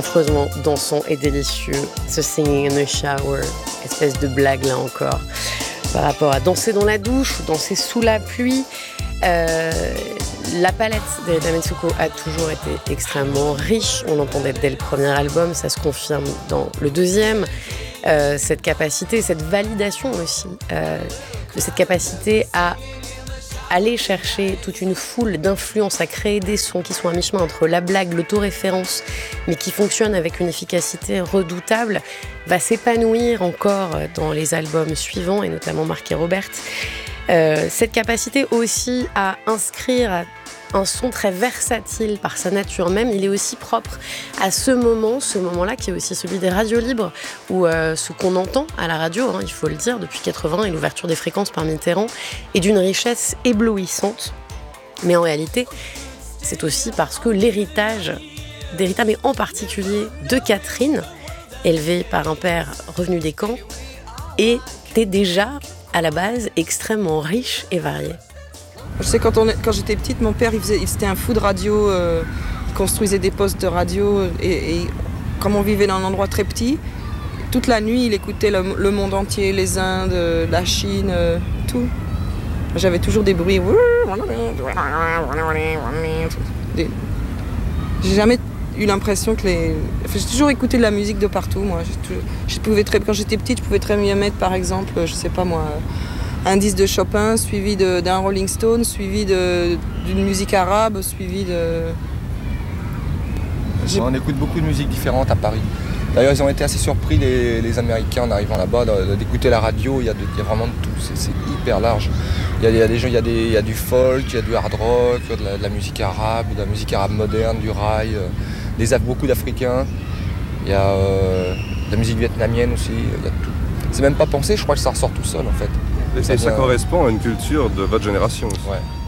affreusement dansant et délicieux. Ce singing in the shower, espèce de blague là encore, par rapport à danser dans la douche ou danser sous la pluie. La palette d'Erita Mitsuko a toujours été extrêmement riche. On l'entendait dès le premier album, ça se confirme dans le deuxième. Cette capacité, cette validation aussi, de cette capacité à aller chercher toute une foule d'influences, à créer des sons qui sont à mi-chemin entre la blague, l'autoréférence, mais qui fonctionnent avec une efficacité redoutable, va s'épanouir encore dans les albums suivants, et notamment Mark et Robert. Cette capacité aussi à inscrire un son très versatile par sa nature même, il est aussi propre à ce moment-là qui est aussi celui des radios libres, où ce qu'on entend à la radio, il faut le dire, depuis 80 et l'ouverture des fréquences par Mitterrand, est d'une richesse éblouissante. Mais en réalité, c'est aussi parce que l'héritage d'Erita, mais en particulier de Catherine, élevée par un père revenu des camps, était déjà à la base extrêmement riche et varié. Je sais, quand j'étais petite, mon père, c'était un fou de radio, il construisait des postes de radio, et comme on vivait dans un endroit très petit, toute la nuit, il écoutait le monde entier, les Indes, la Chine, tout. J'avais toujours des bruits. J'ai jamais eu l'impression que j'ai toujours écouté de la musique de partout, moi. Quand j'étais petite, je pouvais très bien mettre, par exemple, je sais pas moi, un disque de Chopin, suivi d'un Rolling Stone, suivi d'une musique arabe, suivi de... On écoute beaucoup de musiques différentes à Paris. D'ailleurs, ils ont été assez surpris, les Américains, en arrivant là-bas, d'écouter la radio. Il y a vraiment de tout, c'est hyper large. Il y a des gens, il y a du folk, il y a du hard rock, il y a de la musique arabe, de la musique arabe moderne, du rail, beaucoup d'Africains. Il y a de la musique vietnamienne aussi, il y a tout. C'est même pas pensé, je crois que ça ressort tout seul en fait. Et ça correspond à une culture de votre génération aussi. Ouais.